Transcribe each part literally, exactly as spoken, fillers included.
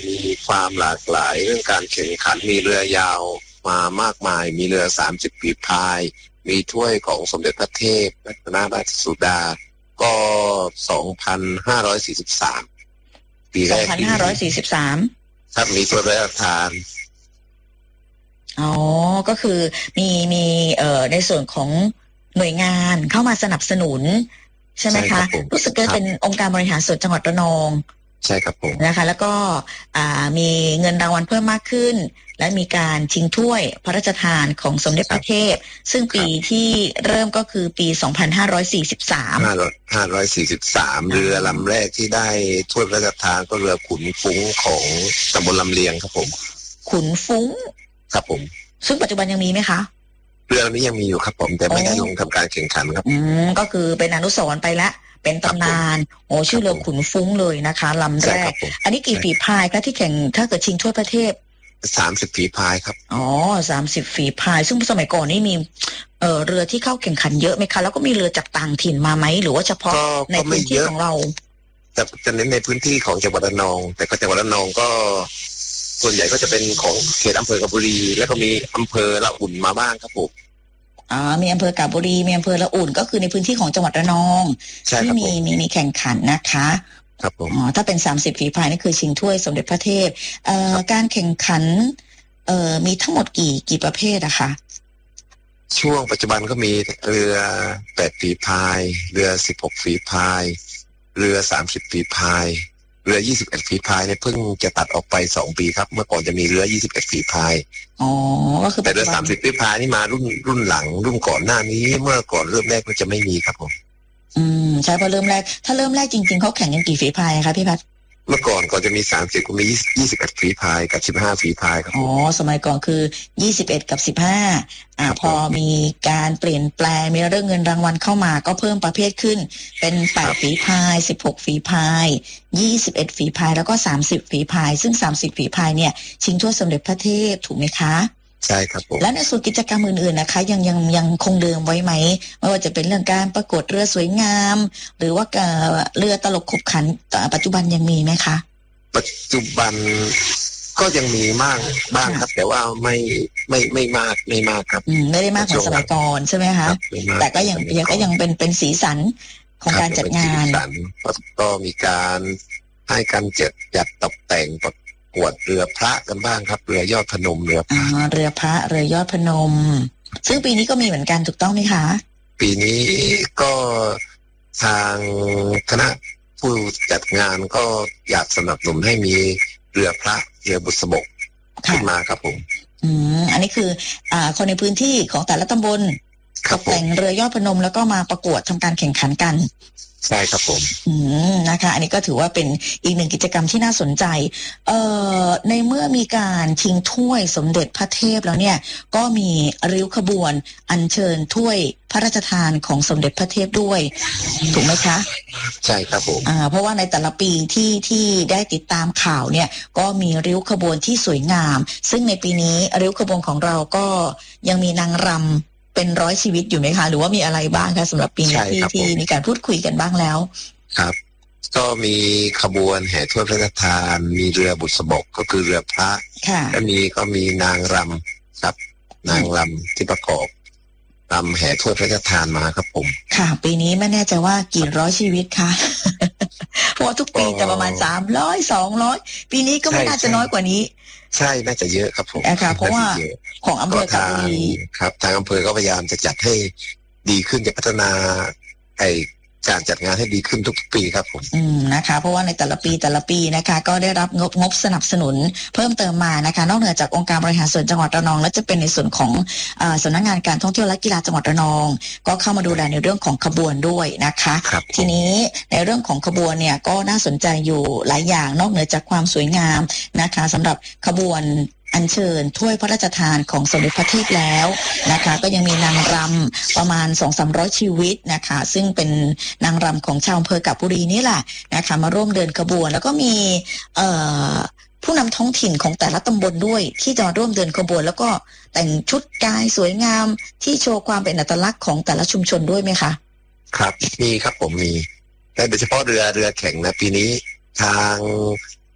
มีความหลากหลายเรื่องการแข่งขันมีเรือยาวมามากมายมีเรือสามสิบฝีพายมีถ้วยของสมเด็จพระเทพรัตนราชสุดาก็สองพันห้าร้อยสี่สิบสามปีแรกสองพันห้าร้อยสี่สิบสามครับมีถ้วยพระราชทานอ๋อก็คือมีมีเอ่อในส่วนของหน่วยงานเข้ามาสนับสนุนใช่ไหมคะรู้สึกจะเป็นองค์การบริหารส่วนจังหวัดระนองใช่ครับผมนะคะแล้วก็อ่ามีเงินรางวัลเพิ่มมากขึ้นและมีการชิงถ้วยพระราชทานของสมเด็จพระเทพซึ่งปีที่เริ่มก็คือปีสองพันห้าร้อยสี่สิบสามห้าร้อยสี่สิบสามเรือลำแรกที่ได้ถ้วยพระราชทานก็เรือขุนฟุ้งของตำบลลำเลียงครับผมขุนฟุ้งครับผมซึ่งปัจจุบันยังมีไหมคะเรือนี้ยังมีอยู่ครับผมแต่ไม่ได้ลงทำการแข่งขันครับอืมก็คือเป็นอนุสรณ์ไปแล้วเป็นตำนานโอ้ชื่อเรือขุนฟุ้งเลยนะคะลำแรกอันนี้กี่ฝีพายคะที่แข่งถ้าเกิดชิงถ้วยประเทศสามสิบฝีพายครับอ๋อสามสิบฝีพายซึ่งสมัยก่อนนี่มีเอ่อเรือที่เข้าแข่งขันเยอะไหมคะแล้วก็มีเรือจากต่างถิ่นมาไหมหรือว่าเฉพาะในพื้นที่ของเราแต่จะเน้นในพื้นที่ของจังหวัดระนองแต่ก็จังหวัดระนองก็ส่วนใหญ่ก็จะเป็นของเขตอำเภอกาญบุรีแล้วก็มีอำเภอละอุ่นมาบ้างครับผมอ่ามีอำเภอกาญบุรีมีอำเภอละอุ่นก็คือในพื้นที่ของจังหวัดระนองที่มีมีมีแข่งขันนะคะครับผมอ๋อถ้าเป็นสามสิบฝีพายนี่คือชิงถ้วยสมเด็จพระเทพเอ่อการแข่งขันเอ่อมีทั้งหมดกี่กี่ประเภทอะคะช่วงปัจจุบันก็มีเรือแปดฝีพายเรือสิบหกฝีพายเรือสามสิบฝีพายเรือยี่สิบเอ็ดฝีพายเนี่ยเพิ่งจะตัดออกไปสองปีครับเมื่อก่อนจะมีเรือยี่สิบเอ็ดฝีพายอ๋อก็คือแต่เรือสามสิบฝีพายนี่มารุ่นรุ่นหลังรุ่นก่อนหน้านี้เมื่อก่อนเริ่มแรกก็จะไม่มีครับผมอืมใช่พอเริ่มแรกถ้าเริ่มแรกจริงๆเขาแข่งกันกี่ฝีพายคะพี่พัฒน์เมื่อก่อนก่อนจะมีสามสิบก็มียี่สิบเอ็ดฝีพายกับสิบห้าฝีพายครับอ๋อสมัยก่อนคือยี่สิบเอ็ดกับสิบห้าอ่าพอมีการเปลี่ยนแปลงมีเรื่องเงินรางวัลเข้ามาก็เพิ่มประเภทขึ้นเป็นแปดฝีพายสิบหกฝีพายยี่สิบเอ็ดฝีพายแล้วก็สามสิบฝีพายซึ่งสามสิบฝีพายเนี่ยชิงถ้วยสมเด็จพระเทพถูกไหมคะใช่ครับผมและในส่วนกิจกรรมอื่นๆนะคะยังยังยังคงเดิมไว้ไหมไม่ว่าจะเป็นเรื่องการประกวดเรือสวยงามหรือว่าเรือตลกขบขันปัจจุบันยังมีไหมคะปัจจุบันก็ยังมีมากบ้างครับแต่ว่าไม่ไม่ไม่มากไม่มากครับไม่ได้มากเหมือนสมัยก่อนใช่ไหมคะแต่ก็ยังยังก็ยังเป็นเป็นสีสันของการจัดงานก็มีการให้การจัดจัดตกแต่งประกวดเรือพระกันบ้างครับเรือยอดพนมเรือพระเรือพระเรือยอดพนมซึ่งปีนี้ก็มีเหมือนกันถูกต้องไหมคะปีนี้ก็ทางคณะผู้จัดงานก็อยากสนับสนุนให้มีเรือพระเรือบุษบกขึ้นมาครับผมอืมอันนี้คืออ่าคนในพื้นที่ของแต่ละตำบลตกแต่งเรือยอดพนมแล้วก็มาประกวดทำการแข่งขันกันใช่ครับผมอืมนะคะอันนี้ก็ถือว่าเป็นอีกหนึ่งกิจกรรมที่น่าสนใจเอ่อในเมื่อมีการชิงถ้วยสมเด็จพระเทพแล้วเนี่ยก็มีริ้วขบวนอัญเชิญถ้วยพระราชทานของสมเด็จพระเทพด้วยถูกไหมคะใช่ครับผมอ่าเพราะว่าในแต่ละปีที่ที่ได้ติดตามข่าวเนี่ยก็มีริ้วขบวนที่สวยงามซึ่งในปีนี้ริ้วขบวนของเราก็ยังมีนางรำเป็นร้อยชีวิตอยู่ไหมคะหรือว่ามีอะไรบ้างคะสำหรับปีนี้ที่ที่มีการพูดคุยกันบ้างแล้วครับก็มีขบวนแห่ถ้วยพระราชทานมีเรือบุษบกก็คือเรือพระและมีก็มีนางรำครับนางรำที่ประกอบรำแห่ถ้วยพระราชทานมาครับผมค่ะปีนี้ไม่แน่ใจว่ากี่ร้อยชีวิตคะเพราะทุกปีจะประมาณสามร้อยสองร้อยปีนี้ก็ไม่น่าจะน้อยกว่านี้ใช่น่าจะเยอะครับผมนะคะเพราะว่าของอำเภอกาญบุรีครับทางอำเภอก็พยายามจะจัดให้ดีขึ้นจะพัฒนาไอการจัดงานให้ดีขึ้นทุกปีครับผมอืมนะคะเพราะว่าในแต่ละปีแต่ละปีนะคะก็ได้รับงบงบสนับสนุนเพิ่มเติมมานะคะนอกเหนือจากองค์การบริหารส่วนจังหวัดระนองและจะเป็นในส่วนของอ่าสำนักงานการท่องเที่ยวและกีฬาจังหวัดระนองก็เข้ามาดูแลในเรื่องของขบวนด้วยนะคะทีนี้ในเรื่องของขบวนเนี่ยก็น่าสนใจอยู่หลายอย่างนอกเหนือจากความสวยงามนะคะสำหรับขบวนอัญเชิญถ้วยพระราชทานของสมเด็จพระเทพแล้วนะคะก็ยังมีนางรำประมาณ สองถึงสามร้อย ชีวิตนะคะซึ่งเป็นนางรำของชาวอำเภอกาญบุรีนี่แหละนะคะมาร่วมเดินขบวนแล้วก็มีเอ่อผู้นำท้องถิ่นของแต่ละตำบลด้วยที่จะมาร่วมเดินขบวนแล้วก็แต่งชุดกายสวยงามที่โชว์ความเป็นอัตลักษณ์ของแต่ละชุมชนด้วยไหมคะครับมีครับผมมีแต่โดยเฉพาะเรือเรือแข่งนะปีนี้ทาง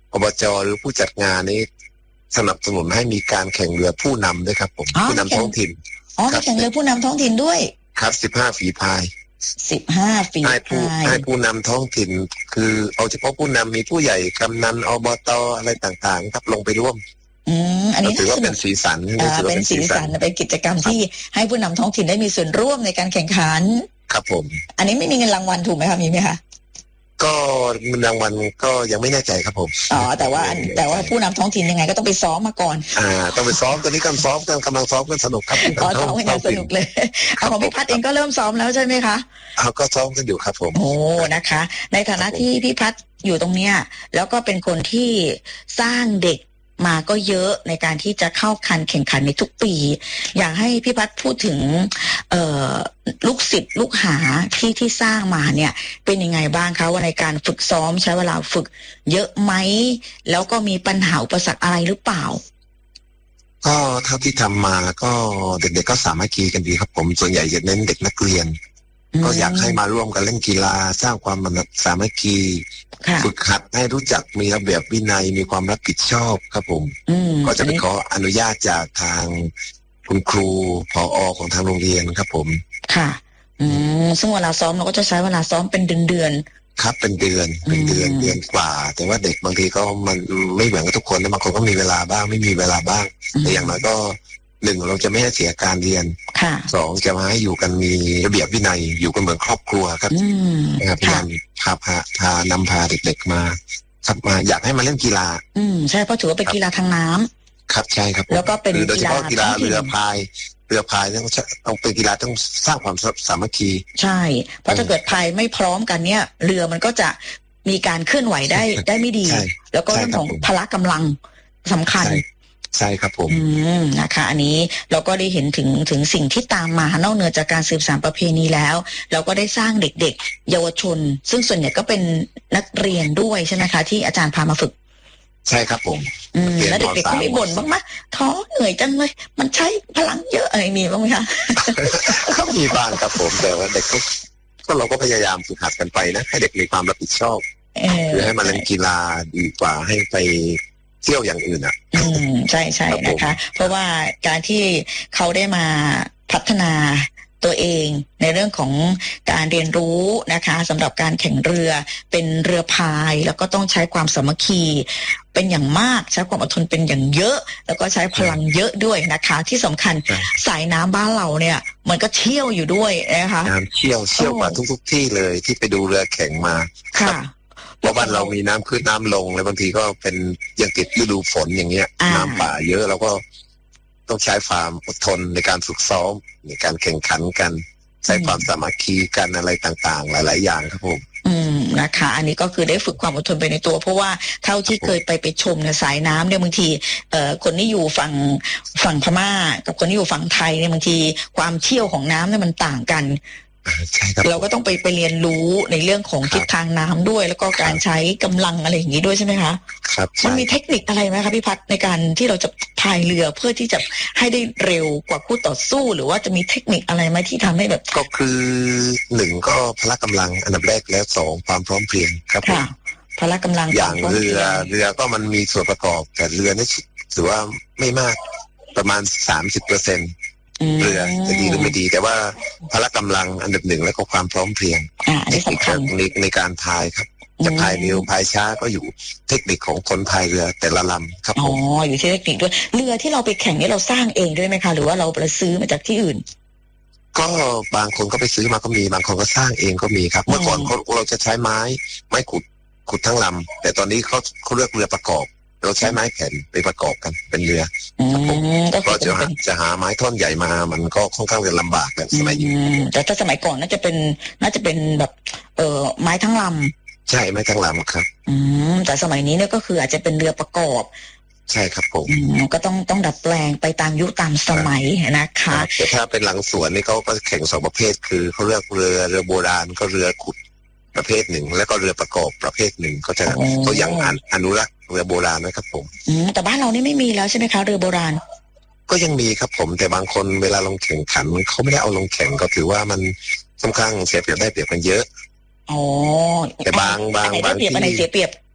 อบจ.หรือผู้จัดงานนี้สนับสนุนให้มีการแข่งเรือผู้นำด้วยครับผมผู้นำท้องถิ่นอ๋อมีแข่งเรือผู้นำท้องถิ่นด้วยครับสิบห้าฝีพายสิบห้าฝีพายให้ผู้ให้ผู้นำท้องถิ่นคือเอาเฉพาะผู้นำมีผู้ใหญ่กำนันอบต.อะไรต่างๆครับลงไปร่วมอืมอันนี้ถือว่าเป็นสีสันเป็นสีสันเป็นกิจกรรมที่ให้ผู้นำท้องถิ่นได้มีส่วนร่วมในการแข่งขันครับผมอันนี้ไม่มีเงินรางวัลถูกไหมคะมีไหมคะก็เงินรางวัลก็ยังไม่แน่ใจครับผมอ๋อแต่ว่าแต่ว่าผู้นำท้องถิ่นยังไงก็ต้องไปซ้อมมาก่อนอ่าต้องไปซ้อมตอนนี้กำลังซ้อมกำลังซ้อมกันสนุกครับอ๋อซ้อมกันสนุกเลยเอาของพี่พัฒน์เองก็เริ่มซ้อมแล้วใช่ไหมคะเอาก็ซ้อมกันอยู่ครับผมโอ้นะคะในฐานะที่พี่พัฒน์อยู่ตรงเนี้ยแล้วก็เป็นคนที่สร้างเด็กมาก็เยอะในการที่จะเข้าคันแข่งขันในทุกปีอยากให้พี่พัฒน์พูดถึงเอ่อลูกศิษย์ลูกหาที่ที่สร้างมาเนี่ยเป็นยังไงบ้างคะว่าในการฝึกซ้อมใช้เวลาฝึกเยอะไหมแล้วก็มีปัญหาอุปสรรคอะไรหรือเปล่าก็เท่าที่ทำมาก็เด็กๆก็สามัคคีกันดีครับผมส่วนใหญ่จะเน้นเด็กนักเรียนก็อยากให้มาร่วมกันเล่นกีฬาสร้างความสามัคคีฝึกหัดให้รู้จักมีระเบียบวินัยมีความรับผิดชอบครับผมก็จะไปขออนุญาตจากทางคุณครูผอ.ของทางโรงเรียนครับผมค่ะอืมซึ่งเวลาซ้อมเราก็จะใช้เวลาซ้อมเป็นเดือนๆครับเป็นเดือนเป็นเดือนเดือนกว่าแต่ว่าเด็กบางทีก็มันไม่เหมือนกับทุกคนนะบางคนก็มีเวลาบ้างไม่มีเวลาบ้างแต่อย่างน้อยก็หนึ่งเราจะไม่ให้เสียการเรียนสองจะมาให้อยู่กันมีระเบียบวินัยอยู่กันเหมือนครอบครัวครับพยายามพาพาพานำพาเด็กๆมาครับมาอยากให้มาเล่นกีฬาอืมใช่เพราะถือว่าเป็นกีฬาทางน้ำครับใช่ครับแล้วก็เป็นโดยเฉพาะกีฬาเรือพายเรือพายต้องต้องเป็นกีฬาต้องสร้างความสามัคคีใช่เพราะถ้าเกิดพายไม่พร้อมกันเนี่ยเรือมันก็จะมีการเคลื่อนไหวได้ได้ไม่ดีแล้วก็เรื่องของพละกำลังสำคัญใช่ครับผมอืมนะคะอันนี้เราก็ได้เห็นถึงถึงสิ่งที่ตามมานอกเหนือจากการสืบสานประเพณีแล้วเราก็ได้สร้างเด็กๆเยาวชนซึ่งส่วนใหญ่ก็เป็นนักเรียนด้วยใช่ไหมคะที่อาจารย์พามาฝึกใช่ครับผมอืมแล้วเด็กๆเขาไม่บ่นบ้างไหมท้อเหนื่อยจังเลยมันใช้พลังเยอะอะไรมีบ้างไหมคะก็มีบ้างครับผมแต่ว่าเด็กก็เราก็พยายามฝึกหัดกันไปนะให้เด็กมีความรับผิดชอบคือให้มาเล่นกีฬาดีกว่าให้ไปเที่ยวอย่างอื่นอ่ะอืมใช่ใช่นะคะเพราะว่าการที่เขาได้มาพัฒนาตัวเองในเรื่องของการเรียนรู้นะคะสำหรับการแข่งเรือเป็นเรือพายแล้วก็ต้องใช้ความสามัคคีเป็นอย่างมากใช้ความอดทนเป็นอย่างเยอะแล้วก็ใช้พลังเยอะด้วยนะคะที่สำคัญสายน้ำบ้านเราเนี่ยมันก็เชี่ยวอยู่ด้วยนะคะน้ำเชี่ยวเชี่ยวกว่าทุกๆที่เลยที่ไปดูเรือแข่งมาค่ะเพราะบ้านเรามีน้ำขึ้นน้ำลงแล้วบางทีก็เป็นยังติดฤดูฝนอย่างเงี้ยน้ำป่าเยอะแล้วก็ต้องใช้ความอดทนในการฝึกซ้อมในการแข่งขันกันใช้ความสามัคคีกันอะไรต่างๆหลายๆอย่างครับผมอืมนะคะอันนี้ก็คือได้ฝึกความอดทนไปในตัวเพราะว่าเท่าที่เคยไปไปชมเนี่ยสายน้ำเนี่ยบางทีเอ่อคนที่อยู่ฝั่งฝั่งพม่ากับคนที่อยู่ฝั่งไทยเนี่ยบางทีความเชี่ยวของน้ำเนี่ยมันต่างกันเราก็ต้องไปไปเรียนรู้ในเรื่องของทิศทางน้ำด้วยแล้วก็การใช้กำลังอะไรอย่างนี้ด้วยใช่ไหมคะครับมันมีเทคนิคอะไรไหมคะพี่พัฒน์ในการที่เราจะพายเรือเพื่อที่จะให้ได้เร็วกว่าคู่ต่อสู้หรือว่าจะมีเทคนิคอะไรไหมที่ทำให้แบบก็คือหนึ่งก็พละกำลังอันดับแรกแล้วสองความพร้อมเพรียงครับค่ะพละกำลังอย่างเรือเรือก็มันมีส่วนประกอบแต่เรือนี่ถือว่าไม่มากประมาณสามสิบเปอร์เซ็นต์เรือจะดีหรือไม่ดีแต่ว่าพละกำลังอันดับหนึ่งแล้วก็ความพร้อมเพรียงเทคนิคในในการพายครับจะพายเร็วพายช้าก็อยู่เทคนิคของคนพายเรือแต่ละลำครับผมอ๋ออยู่ที่เทคนิคด้วยเรือที่เราไปแข่งนี่เราสร้างเองด้วยไหมคะหรือว่าเราไปซื้อมาจากที่อื่นก็บางคนก็ไปซื้อมาก็มีบางคนก็สร้างเองก็มีครับเมื่อก่อนเราจะใช้ไม้ไม้ขุดขุดทั้งลำแต่ตอนนี้เขาเขาเลือกเรือประกอบเราใช้ไม้แผ่นไปประกอบกันเป็นเรือก็จะหาจะหาไม้ท่อนใหญ่มามันก็ค่อนข้างจะลำบากแบบสมัยนี้แต่ถ้าสมัยก่อนน่าจะเป็นน่าจะเป็นแบบเอ่อไม้ทั้งลำใช่ไม้ทั้งลำครับอืมแต่สมัยนี้เนี่ยก็คืออาจจะเป็นเรือประกอบใช่ครับผมก็ต้องต้องดัดแปลงไปตามยุคตามสมัยนะคะแต่ถ้าเป็นหลังสวนนี่เขาก็แข่งสองประเภทคือเขาเลือกเรือเรือโบราณก็เรือขุดประเภทหนึ่งแล้วก็เรือประกอบประเภทหนึ่งก็จะเขายังอนุรักษ์เรือโบราณนะครับผมอืมแต่บ้านเรานี่ไม่มีแล้วใช่ไหมคะเรือโบราณก็ยังมีครับผมแต่บางคนเวลาลงแข่งขันเขาไม่ได้เอาลงแข่งก็ถือว่ามันค่อนข้างเสียเปรียบได้เปรียบกันเยอะอ๋อแต่บางบางบางที่เสียเปรียบ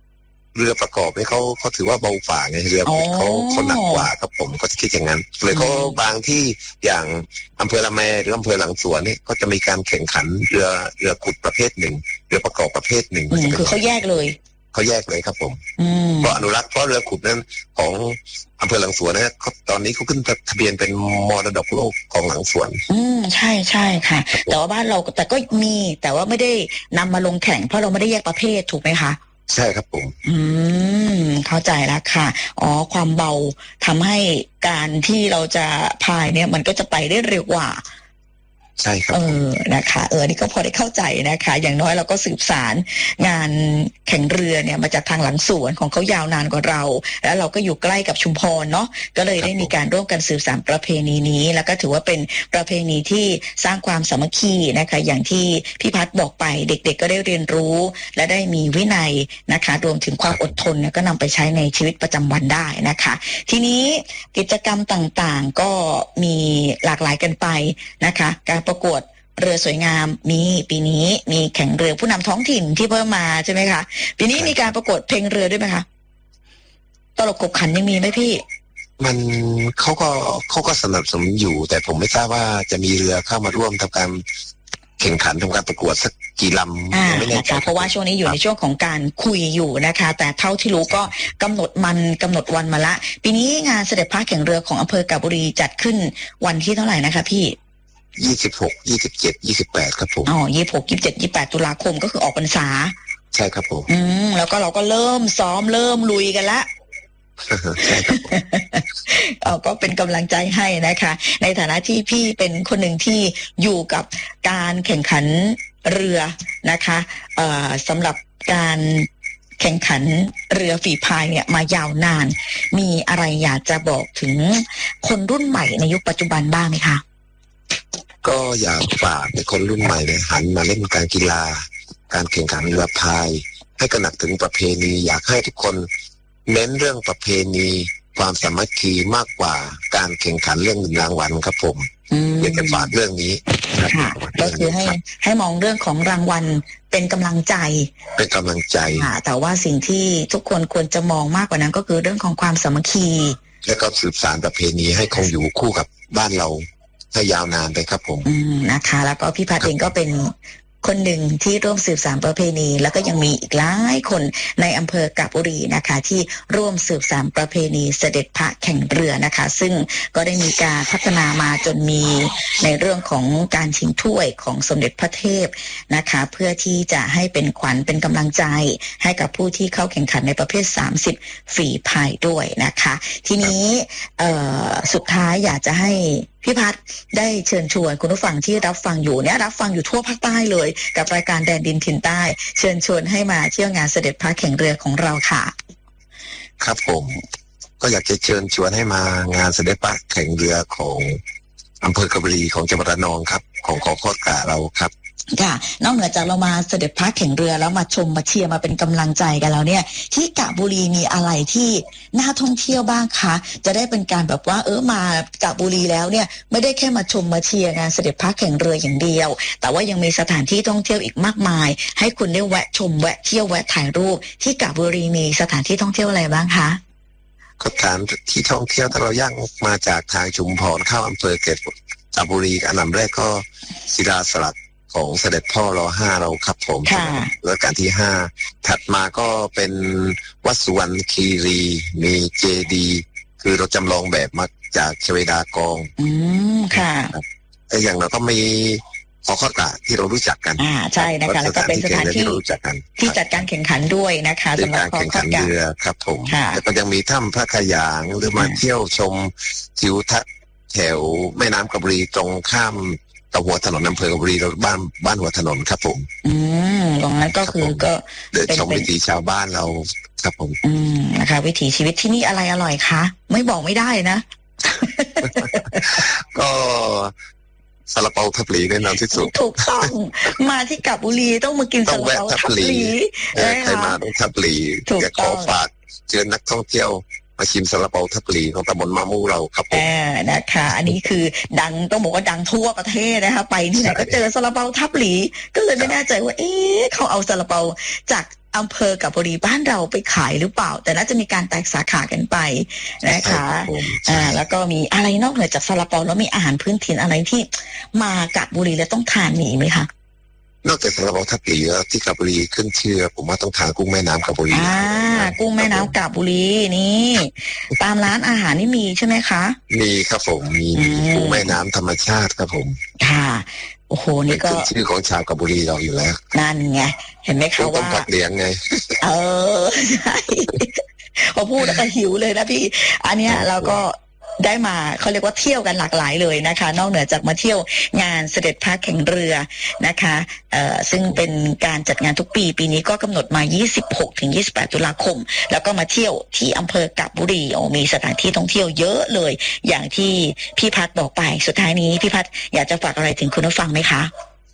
เรือประกอบเนี่ยเขาเขาถือว่าเบาฝ่าไงเรือขุดเขาเขาหนักกว่าครับผมก็คิดอย่างนั้นเลยเขาบางที่อย่างอำเภอละแมหรืออำเภอหลังสวนนี่ก็จะมีการแข่งขันเรือเรือขุดประเภทหนึ่งเรือประกอบประเภทหนึ่งคือเขาแยกเลยเขาแยกเลยครับผมเพราะอนุรักษ์เพราะเรือขุดนั้นของอำเภอหลังสวนนะตอนนี้เขาขึ้นทะเบียนเป็นมรดกโลกของหลังสวนอืมใช่ใช่ค่ะแต่ว่าบ้านเราแต่ก็มีแต่ว่าไม่ได้นำมาลงแข่งเพราะเราไม่ได้แยกประเภทถูกไหมคะใช่ครับผมอืมเข้าใจแล้วค่ะอ๋อความเบาทำให้การที่เราจะพายเนี่ยมันก็จะไปได้เร็วกว่าใช่ครับเออนะคะเออนี่ก็พอได้เข้าใจนะคะอย่างน้อยเราก็สืบสารงานแข่งเรือเนี่ยมาจากทางหลังสวนของเขายาวนานกว่าเราแล้วเราก็อยู่ใกล้กับชุมพรเนาะก็เลยได้มีการร่วมกันสืบสานประเพณีนี้แล้วก็ถือว่าเป็นประเพณีที่สร้างความสามัคคีนะคะอย่างที่พี่พัฒน์บอกไปเด็กๆ ก็ได้เรียนรู้และได้มีวินัยนะคะรวมถึงความอดทนเนี่ยก็นำไปใช้ในชีวิตประจำวันได้นะคะทีนี้กิจกรรมต่างๆก็มีหลากหลายกันไปนะคะการประกวดเรือสวยงามมีปีนี้มีแข่งเรือผู้นำท้องถิ่นที่เพิ่มมาใช่ไหมคะปีนี้มีการประกวดเพลงเรือด้วยไหมคะตลกขบขันยังมีไหมพี่มันเขาก็เขาก็สนับสนุนอยู่แต่ผมไม่ทราบว่าจะมีเรือเข้ามาร่วมทำการแข่งขันทำการประกวดสักกี่ลำไม่แน่ใจเพราะว่าช่วงนี้อยู่ในช่วงของการคุยอยู่นะคะแต่เท่าที่รู้ก็กำหนดมันกำหนดวันมาละปีนี้งานเสด็จพระแข่งเรือของอำเภอกาญจนบุรีจัดขึ้นวันที่เท่าไหร่นะคะพี่ยี่สิบหก ยี่สิบเจ็ด ยี่สิบแปดครับผมอ๋อยี่สิบหก ยี่สิบเจ็ด ยี่สิบแปดตุลาคมก็คือออกพรรษาใช่ครับผมอืมแล้วก็เราก็เริ่มซ้อมเริ่มลุยกันละใช่ครับเออก็เป็นกำลังใจให้นะคะในฐานะที่พี่เป็นคนหนึ่งที่อยู่กับการแข่งขันเรือนะคะเอ่อสำหรับการแข่งขันเรือฝีพายเนี่ยมายาวนานมีอะไรอยากจะบอกถึงคนรุ่นใหม่ในยุคปัจจุบันบ้างไหมคะก็อยากฝากให้คนรุ่นใหม่เนี่ยหันมาเล่นการกีฬาการแข่งขันเรือพายให้กระหนักถึงประเพณีอยากให้ทุกคนเน้นเรื่องประเพณีความสามัคคีมากกว่าการแข่งขันเรื่องเงินรางวัลครับผมอยากจะฝากเรื่องนี้ค่ะก็คือให้ให้มองเรื่องของรางวัลเป็นกำลังใจเป็นกำลังใจค่ะแต่ว่าสิ่งที่ทุกคนควรจะมองมากกว่านั้นก็คือเรื่องของความสามัคคีและก็สืบสานประเพณีให้คงอยู่คู่กับบ้านเราให้ยาวนานไปครับผมอืมนะคะแล้วก็พี่พัฒน์เองก็เป็นคนหนึ่งที่ร่วมสืบสานประเพณีแล้วก็ยังมีอีกหลายคนในอำเภอกาญจนบุรีนะคะที่ร่วมสืบสานประเพณีเสด็จพระแข่งเรือนะคะซึ่งก็ได้มีการพัฒนามาจนมีในเรื่องของการชิงถ้วยของสมเด็จพระเทพนะคะเพื่อที่จะให้เป็นขวัญเป็นกำลังใจให้กับผู้ที่เข้าแข่งขันในประเภทสามสิบฝีพายด้วยนะคะทีนี้เอ่อสุดท้ายอยากจะให้พี่พัฒน์ได้เชิญชวนคุณผู้ฟังที่รับฟังอยู่เนี่ยรับฟังอยู่ทั่วภาคใต้เลยกับรายการแดนดินถิ่นใต้เชิญชวนให้มาเที่ยวงานเสด็จพระแข่งเรือของเราค่ะครับผมก็อยากจะเชิญชวนให้มางานเสด็จพระแข่งเรือของอำเภอกาญจนบุรีของจังหวัดระนองครับของขอโคตรกะเราครับค่ะนอกเหนือจากเรามาเสด็จพระแข่งเรือแล้วมาชมมาเชียร์มาเป็นกำลังใจกันแล้วเนี่ยที่กาญจนบุรีมีอะไรที่น่าท่องเที่ยวบ้างคะจะได้เป็นการแบบว่าเออมากาญจนบุรีแล้วเนี่ยไม่ได้แค่มาชมมาเชียร์งานเสด็จพระแข่งเรืออย่างเดียวแต่ว่ายังมีสถานที่ท่องเที่ยวอีกมากมายให้คุณได้แวะชมแวะเที่ยวแวะถ่ายรูปที่กาญจนบุรีมีสถานที่ท่องเที่ยวอะไรบ้างคะก็สถานที่ท่องเที่ยวถ้าเราย่างมาจากทางชุมพรเข้าอำเภอเกษตรกาญจนบุรีอันดับแรกก็ศิลาสลักของเสด็จพ่อรอห้าเราครับผมรัชกาลที่ห้าถัดมาก็เป็นวัดสุวรรณคีรีมีเจดีย์คือเราจำลองแบบมาจากชเวดากองอืมค่ะแต่อย่างเราก็มีขอข้อกะที่เรารู้จักกันอ่าใช่นะคะแล้วก็เป็นสถานที่รู้จักกันที่จัดการแข่งขันด้วยนะคะสำหรับการแข่งขันเรือครับผมแล้วก็ยังมีถ้ำพระขยางหรือมาเที่ยวชมทิวทัศน์แถวแม่น้ำกาญจนบุรีตรงข้ามกับหัวถนนอำเภอกาญจนบุรีบ้านบ้านหัวถนนครับผมอืมตรงนั้นก็คือก็เดินชมวิถีชาวบ้านเราครับผมอืมนะคะวิถีชีวิตที่นี่อะไรอร่อยคะไม่บอกไม่ได้นะก็ซาลาเปาทับหลีแน่นอนที่สุดถูกต้องมาที่กาญจนบุรีต้องมากินซาลาเปาทับหลีใครมาต้องทับหลีอยากขอฝากเชิญนักท่องเที่ยวมาชิมซาลาเปาทับหลีของตำบลมะมูเราครับผมอ่านะคะอันนี้คือดังต้องบอกว่าดังทั่วประเทศนะคะไปที่ไหนก็เจอซาลาเปาทับหลีก็เลยไม่แน่ใจว่าเอ๊ะเขาเอาซาลาเปาจากอำเภอกับบุรีบ้านเราไปขายหรือเปล่าแต่น่าจะมีการแตกสาขากันไปนะคะอ่าแล้วก็มีอะไรนอกเหนือจากซาลาเปาแล้วมีอาหารพื้นถิ่นอะไรที่มากับบุรีแล้วต้องทานมีไหมคะนอกจากซาลาเปาทับหลีแล้วที่กาบบุรีขึ้นชื่อผมว่าต้องทานกุ้งแม่น้ำกาบบุรีอ่ากุ้งแม่น้ำกาบบุรีนี่ตามร้านอาหารนี่มีใช่ไหมคะมีครับผมมีกุ้งแม่น้ำธรรมชาติครับผมค่ะโอ้โหนี่ก็เป็นชื่อของชาวกาบบุรีเราอยู่แล้วนั่นไงเห็นไหมคะว่าต้องผักเลี้ยงไงเออใช่พอพูดแล้วก็หิวเลยนะพี่อันเนี้ยเราก็ได้มาเขาเรียกว่าเที่ยวกันหลากหลายเลยนะคะนอกเหนือจากมาเที่ยวงานเสด็จพระแข่งเรือนะคะเอ่อซึ่งเป็นการจัดงานทุกปีปีนี้ก็กำหนดมายี่สิบหกถึงยี่สิบแปดตุลาคมแล้วก็มาเที่ยวที่อำเภอกาบบุรีโอ้มีสถานที่ท่องเที่ยวเยอะเลยอย่างที่พี่พัฒน์บอกไปสุดท้ายนี้พี่พัฒน์อยากจะฝากอะไรถึงคุณผู้ฟังไหมคะ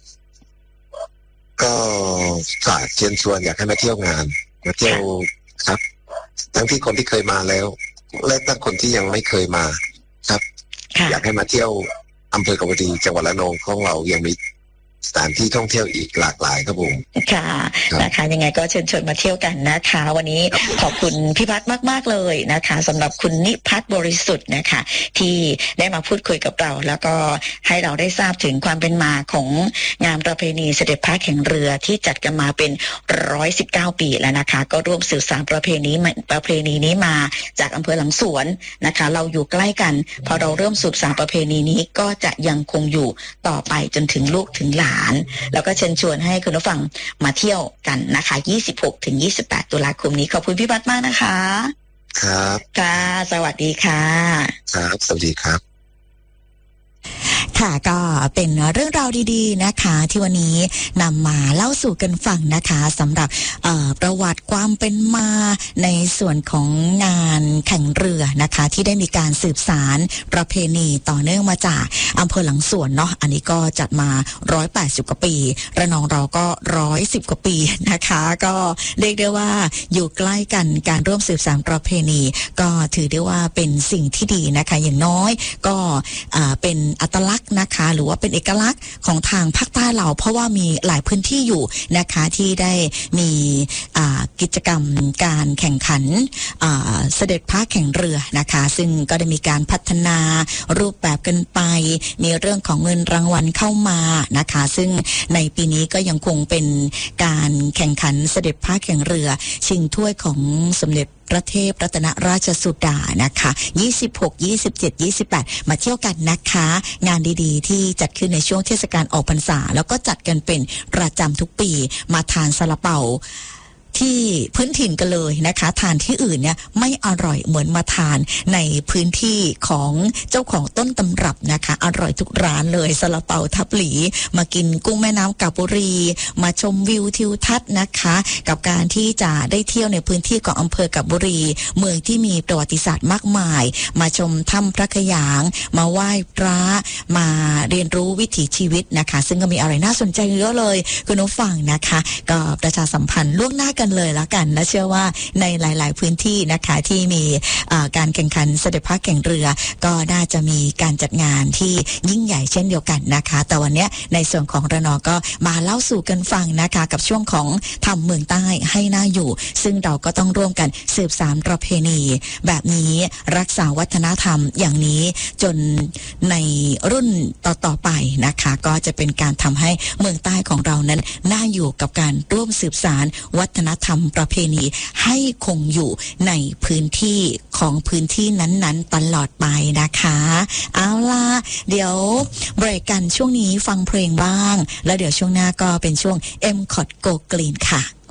ก็ฝากเชิญชวนอยากให้มาเที่ยวงานมาเที่ยวครับทั้งที่คนที่เคยมาแล้วและถ้าคนที่ยังไม่เคยมาครับอยากให้มาเที่ยวอำเภอกาบบุรีจังหวัดระนองของเรายังมีสถานที่ท่องเที่ยวอีกหลากหลายครับผมค่ะนะคะยังไงก็เชิญชวนมาเที่ยวกันนะคะวันนี้ขอบคุณพี่พัฒน์มากๆเลยนะคะสำหรับคุณนิพัฒน์บริสุทธิ์นะคะที่ได้มาพูดคุยกับเราแล้วก็ให้เราได้ทราบถึงความเป็นมาของงานประเพณีเสด็จพระแข่งเรือที่จัดกันมาเป็นหนึ่งร้อยสิบเก้าปีแล้วนะคะก็ร่วมสืบสานประเพณีประเพณีนี้มาจากอำเภอหลังสวนนะคะเราอยู่ใกล้กันพอเราเริ่มสืบสานประเพณีนี้ก็จะยังคงอยู่ต่อไปจนถึงลูกถึงหลานแล้วก็เชิญชวนให้คุณผู้ฟังมาเที่ยวกันนะคะยี่สิบหกถึงยี่สิบแปดตุลาคมนี้ขอบคุณพี่พัฒน์มากนะคะครับค่ะสวัสดีค่ะครับสวัสดีครับค่ะก็เป็นเรื่องราวดีๆนะคะที่วันนี้นำมาเล่าสู่กันฟังนะคะสำหรับประวัติความเป็นมาในส่วนของงานแข่งเรือนะคะที่ได้มีการสืบสารประเพณีต่อเนื่องมาจากอำเภอหลังสวนเนาะอันนี้ก็จัดมาหนึ่งร้อยแปดสิบกว่าปีระนองเราก็หนึ่งร้อยสิบกว่าปีนะคะก็เรียกได้ว่าอยู่ใกล้กันการร่วมสืบสานประเพณีก็ถือได้ว่าเป็นสิ่งที่ดีนะคะอย่างน้อยก็เป็นอัตลักษณ์นะคะหรือว่าเป็นเอกลักษณ์ของทางภาคใต้เราเพราะว่ามีหลายพื้นที่อยู่นะคะที่ได้มีกิจกรรมการแข่งขันเสด็จพระแข่งเรือนะคะซึ่งก็ได้มีการพัฒนารูปแบบกันไปมีเรื่องของเงินรางวัลเข้ามานะคะซึ่งในปีนี้ก็ยังคงเป็นการแข่งขันเสด็จพระแข่งเรือชิงถ้วยของสมเด็จพระเทพรัตนราชสุดานะคะยี่สิบหก ยี่สิบเจ็ด ยี่สิบแปดมาเที่ยวกันนะคะงานดีๆที่จัดขึ้นในช่วงเทศกาลออกพรรษาแล้วก็จัดกันเป็นประจำทุกปีมาทานซาลาเปาที่พื้นถิ่นกันเลยนะคะทานที่อื่นเนี่ยไม่อร่อยเหมือนมาทานในพื้นที่ของเจ้าของต้นตำรับนะคะอร่อยทุกร้านเลยซาลาเปาทับหลีมากินกุ้งแม่น้ำกาบบุรีมาชมวิวทิวทัศน์นะคะกับการที่จะได้เที่ยวในพื้นที่ของอำเภอกาบบุรีเมืองที่มีประวัติศาสตร์มากมายมาชมถ้ำพระขยางมาไหว้พระมาเรียนรู้วิถีชีวิตนะคะซึ่งก็มีอะไรน่าสนใจเยอะเลยคุณผู้ฟังนะคะก็ประชาสัมพันธ์ล่วงหน้ากันเลยละกันและเชื่อว่าในหลายๆพื้นที่นะคะที่มีการแข่งขันเสด็จพระแข่งเรือก็น่าจะมีการจัดงานที่ยิ่งใหญ่เช่นเดียวกันนะคะแต่วันนี้ในส่วนของระนองก็มาเล่าสู่กันฟังนะคะกับช่วงของทำเมืองใต้ให้น่าอยู่ซึ่งเราก็ต้องร่วมกันสืบสานประเพณีแบบนี้รักษาวัฒนธรรมอย่างนี้จนในรุ่นต่อๆไปนะคะก็จะเป็นการทำให้เมืองใต้ของเรานั้นน่าอยู่กับการร่วมสืบสานวัฒนธรรมประเพณีให้คงอยู่ในพื้นที่ของพื้นที่นั้นๆตลอดไปนะคะเอาล่ะเดี๋ยวเบรกกันช่วงนี้ฟังเพลงบ้างแล้วเดี๋ยวช่วงหน้าก็เป็นช่วง เอ็ม คอท Go Green ค่ะ